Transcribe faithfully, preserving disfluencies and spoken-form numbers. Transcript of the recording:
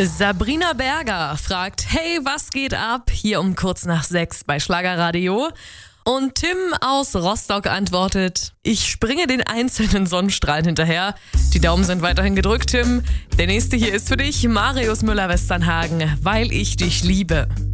Sabrina Berger fragt, hey, was geht ab? Hier um kurz nach sechs bei Schlagerradio. Und Tim aus Rostock antwortet, ich springe den einzelnen Sonnenstrahlen hinterher. Die Daumen sind weiterhin gedrückt, Tim. Der nächste hier ist für dich, Marius Müller-Westernhagen, weil ich dich liebe.